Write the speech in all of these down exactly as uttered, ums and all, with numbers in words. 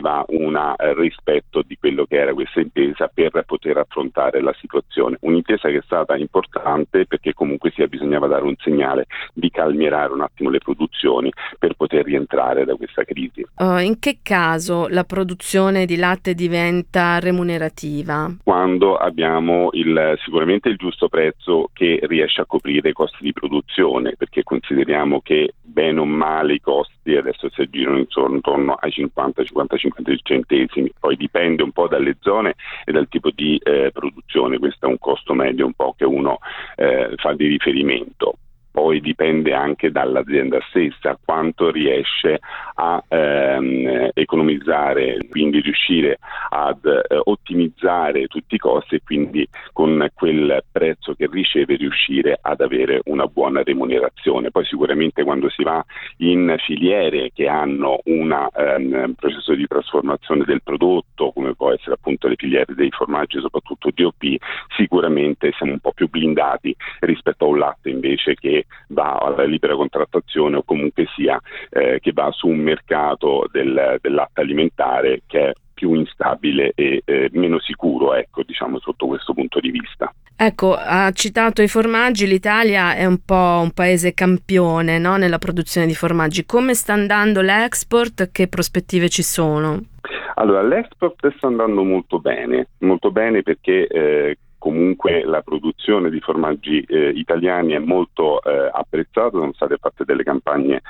aveva un eh, rispetto di quello che era questa intesa per poter affrontare la situazione. Un'intesa che è stata importante perché comunque sia bisognava dare un segnale di calmierare un attimo le produzioni per poter rientrare da questa crisi. Uh, in che caso la produzione di latte diventa remunerativa? Quando abbiamo il, sicuramente il giusto prezzo che riesce a coprire i costi di produzione, perché consideriamo che bene o male i costi adesso si aggirano intorno, intorno ai cinquanta cinquantacinque centesimi, poi dipende un po' dalle zone e dal tipo di eh, produzione, questo è un costo medio un po' che uno eh, fa di riferimento. Poi dipende anche dall'azienda stessa quanto riesce a ehm, economizzare, quindi riuscire ad eh, ottimizzare tutti i costi e quindi con quel prezzo che riceve riuscire ad avere una buona remunerazione. Poi sicuramente quando si va in filiere che hanno una, ehm, un processo di trasformazione del prodotto, come può essere appunto le filiere dei formaggi, soprattutto D O P, sicuramente siamo un po' più blindati rispetto a un latte invece che va alla libera contrattazione o comunque sia eh, che va su un mercato del, del latte alimentare che è più instabile e eh, meno sicuro, ecco, diciamo sotto questo punto di vista. Ecco, ha citato i formaggi, l'Italia è un po' un paese campione, no, nella produzione di formaggi. Come sta andando l'export? Che prospettive ci sono? Allora, l'export sta andando molto bene, molto bene perché eh, comunque la produzione di formaggi eh, italiani è molto eh, apprezzata, sono state fatte delle campagne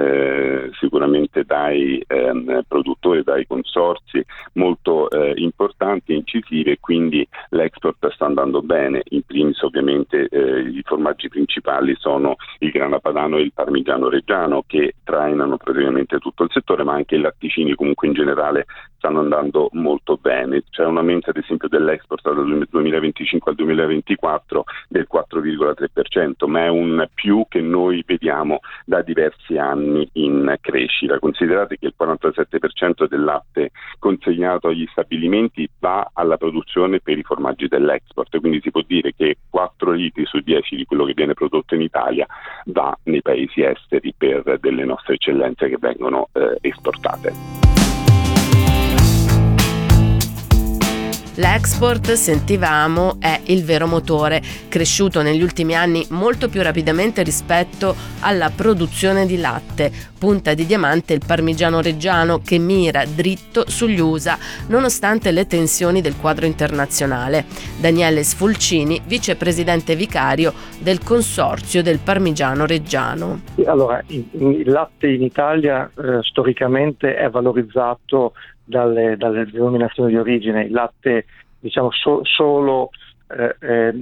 eh, sicuramente dai ehm, produttori, dai consorzi molto eh, importanti e incisive, quindi l'export sta andando bene. In primis ovviamente eh, i formaggi principali sono il grana padano e il parmigiano reggiano che trainano praticamente tutto il settore, ma anche i latticini comunque in generale stanno andando molto bene. C'è un aumento ad esempio dell'export dal duemilaventicinque al duemilaventiquattro del quattro virgola tre per cento, ma è un più che noi vediamo da diversi anni in crescita. Considerate che il quarantasette per cento del latte consegnato agli stabilimenti va alla produzione per i formaggi dell'export, quindi si può dire che quattro litri su dieci di quello che viene prodotto in Italia va nei paesi esteri per delle nostre eccellenze che vengono eh, esportate. L'export, sentivamo, è il vero motore, cresciuto negli ultimi anni molto più rapidamente rispetto alla produzione di latte. Punta di diamante il parmigiano reggiano che mira dritto sugli U S A, nonostante le tensioni del quadro internazionale. Daniele Sfulcini, vicepresidente vicario del consorzio del parmigiano reggiano. Allora, il latte in Italia eh, storicamente è valorizzato dalle, dalle denominazioni di origine. Il latte, diciamo, so, solo eh, eh,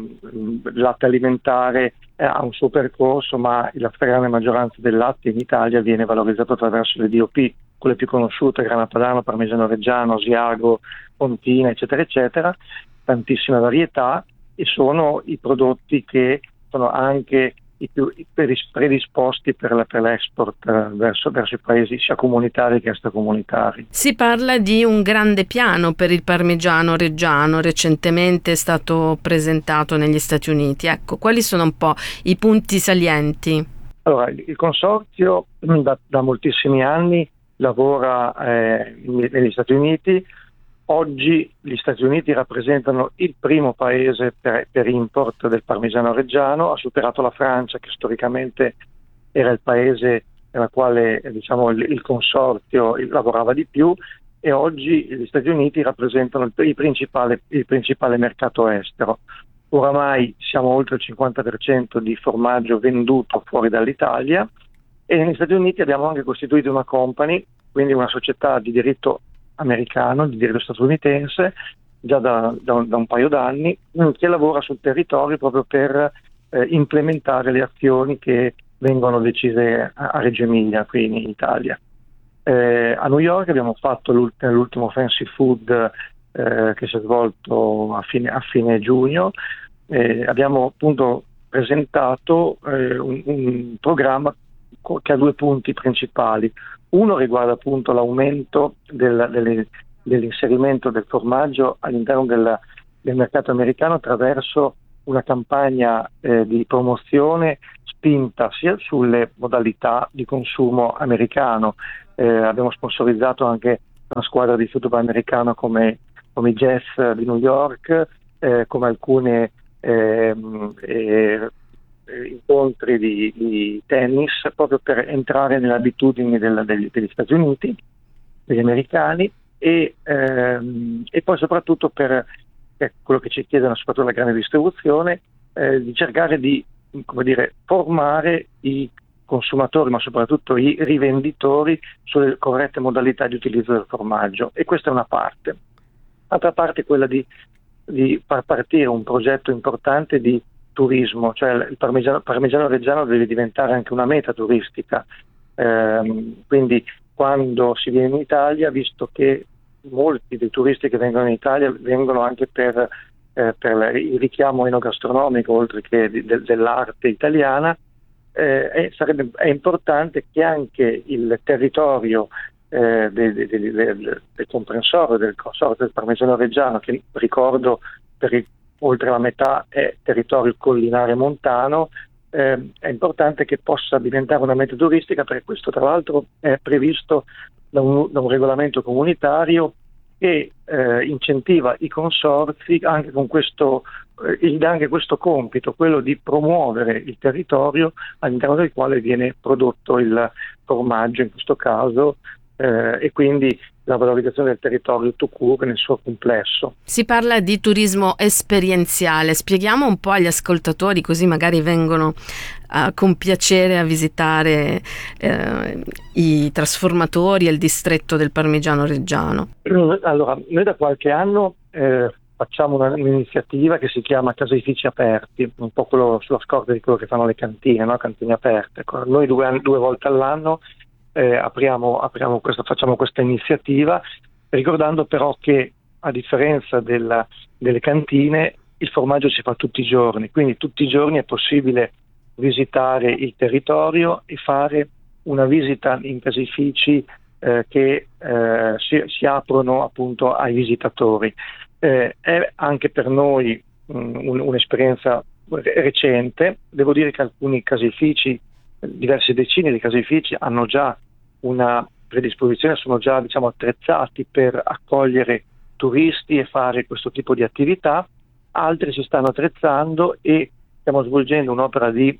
latte alimentare eh, ha un suo percorso, ma la stragrande maggioranza del latte in Italia viene valorizzato attraverso le D O P, quelle più conosciute, grana padano, parmigiano reggiano, Asiago, Pontina, eccetera, eccetera, tantissime varietà, e sono i prodotti che sono anche i più predisposti per, la, per l'export eh, verso, verso i paesi sia comunitari che extracomunitari. Si parla di un grande piano per il parmigiano reggiano, recentemente è stato presentato negli Stati Uniti. Ecco, quali sono un po' i punti salienti? Allora, il consorzio da, da moltissimi anni lavora eh, negli Stati Uniti. Oggi gli Stati Uniti rappresentano il primo paese per, per import del parmigiano reggiano, ha superato la Francia, che storicamente era il paese nella quale diciamo, il, il consorzio lavorava di più, e oggi gli Stati Uniti rappresentano il, il, principale, il principale mercato estero. Oramai siamo oltre il cinquanta per cento di formaggio venduto fuori dall'Italia, e negli Stati Uniti abbiamo anche costituito una company, quindi una società di diritto americano, di diritto statunitense, già da, da, un, da un paio d'anni, che lavora sul territorio proprio per eh, implementare le azioni che vengono decise a, a Reggio Emilia, qui in Italia. Eh, a New York abbiamo fatto l'ult- l'ultimo Fancy Food eh, che si è svolto a fine, a fine giugno. Eh, abbiamo appunto presentato eh, un, un programma che ha due punti principali. Uno riguarda appunto l'aumento del, delle, dell'inserimento del formaggio all'interno del, del mercato americano attraverso una campagna eh, di promozione spinta sia sulle modalità di consumo americano. Eh, abbiamo sponsorizzato anche una squadra di football americano come, come i Jets di New York, eh, come alcune eh, eh, incontri di, di tennis, proprio per entrare nelle abitudini del, degli, degli Stati Uniti, degli americani, e, ehm, e poi soprattutto per, per quello che ci chiedono soprattutto la grande distribuzione, eh, di cercare di, come dire, formare i consumatori, ma soprattutto i rivenditori, sulle corrette modalità di utilizzo del formaggio. E questa è una parte. L'altra parte è quella di, di far partire un progetto importante di turismo, cioè il parmigiano, parmigiano reggiano deve diventare anche una meta turistica, eh, quindi quando si viene in Italia, visto che molti dei turisti che vengono in Italia vengono anche per, eh, per il richiamo enogastronomico oltre che di, de, dell'arte italiana, eh, è, sarebbe, è importante che anche il territorio eh, del, del, del, del comprensorio, del consorzio del parmigiano reggiano, che ricordo per il oltre la metà è territorio collinare montano, eh, è importante che possa diventare una meta turistica, perché questo tra l'altro è previsto da un, da un regolamento comunitario che eh, incentiva i consorzi anche con questo, eh, gli dà anche questo compito, quello di promuovere il territorio all'interno del quale viene prodotto il formaggio in questo caso, eh, e quindi la valorizzazione del territorio tout court nel suo complesso. Si parla di turismo esperienziale, spieghiamo un po' agli ascoltatori, così magari vengono uh, con piacere a visitare uh, i trasformatori e il distretto del parmigiano reggiano. Allora, noi da qualche anno eh, facciamo una, un'iniziativa che si chiama Caseifici Aperti, un po' quello sulla scorta di quello che fanno le cantine, no? Cantine aperte. Noi due, due volte all'anno Eh, apriamo, apriamo questa, facciamo questa iniziativa, ricordando però che a differenza della, delle cantine il formaggio si fa tutti i giorni, quindi tutti i giorni è possibile visitare il territorio e fare una visita in caseifici eh, che eh, si, si aprono appunto ai visitatori. Eh, è anche per noi mh, un, un'esperienza recente. Devo dire che alcuni caseifici, diverse decine di caseifici, hanno già una predisposizione, sono già diciamo attrezzati per accogliere turisti e fare questo tipo di attività. Altri si stanno attrezzando e stiamo svolgendo un'opera di,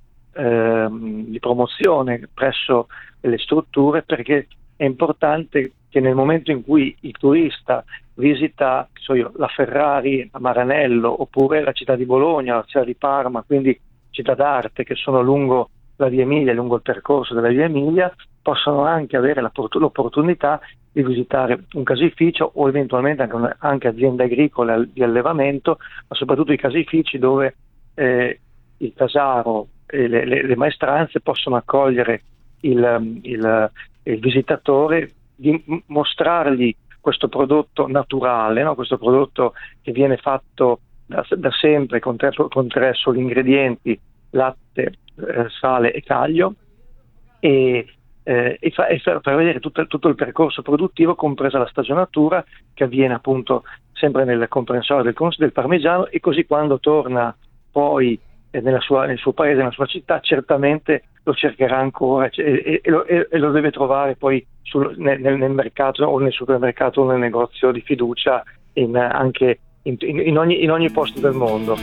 ehm, di promozione presso le strutture, perché è importante che nel momento in cui il turista visita so io, la Ferrari a Maranello, oppure la città di Bologna, la città di Parma, quindi città d'arte che sono lungo la via Emilia, lungo il percorso della via Emilia, possono anche avere l'opportunità di visitare un caseificio o eventualmente anche, anche aziende agricole di allevamento, ma soprattutto i caseifici dove eh, il casaro e le, le, le maestranze possono accogliere il, il, il visitatore, di mostrargli questo prodotto naturale, no? Questo prodotto che viene fatto da, da sempre con tre, con tre soli ingredienti: latte, eh, sale e caglio, e, eh, e, fa, e fa, per vedere tutto, tutto il percorso produttivo, compresa la stagionatura, che avviene appunto sempre nel comprensorio del, del parmigiano, e così quando torna poi eh, nella sua, nel suo paese, nella sua città, certamente lo cercherà ancora e, e, e, lo, e lo deve trovare poi sul, nel, nel mercato o nel supermercato o nel negozio di fiducia, in, anche in, in, ogni, in ogni posto del mondo.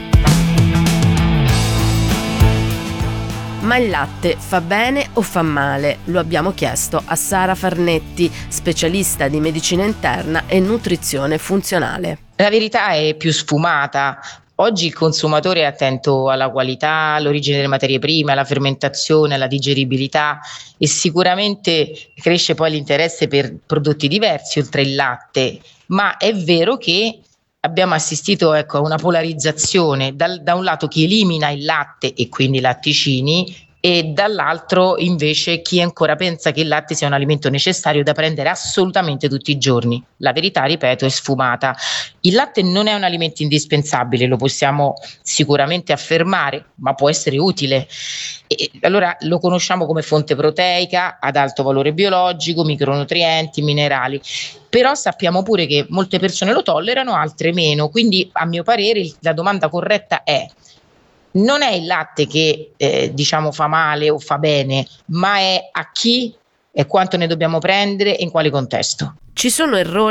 Ma il latte fa bene o fa male? Lo abbiamo chiesto a Sara Farnetti, specialista di medicina interna e nutrizione funzionale. La verità è più sfumata. Oggi il consumatore è attento alla qualità, all'origine delle materie prime, alla fermentazione, alla digeribilità, e sicuramente cresce poi l'interesse per prodotti diversi oltre il latte, ma è vero che abbiamo assistito ecco, a una polarizzazione, dal, da un lato chi elimina il latte e quindi i latticini, e dall'altro invece chi ancora pensa che il latte sia un alimento necessario da prendere assolutamente tutti i giorni. La verità, ripeto, è sfumata. Il latte non è un alimento indispensabile, lo possiamo sicuramente affermare, ma può essere utile. E allora lo conosciamo come fonte proteica ad alto valore biologico, micronutrienti, minerali. Però sappiamo pure che molte persone lo tollerano, altre meno. Quindi, a mio parere, la domanda corretta è: non è il latte che eh, diciamo fa male o fa bene, ma è a chi e quanto ne dobbiamo prendere e in quale contesto. Ci sono errori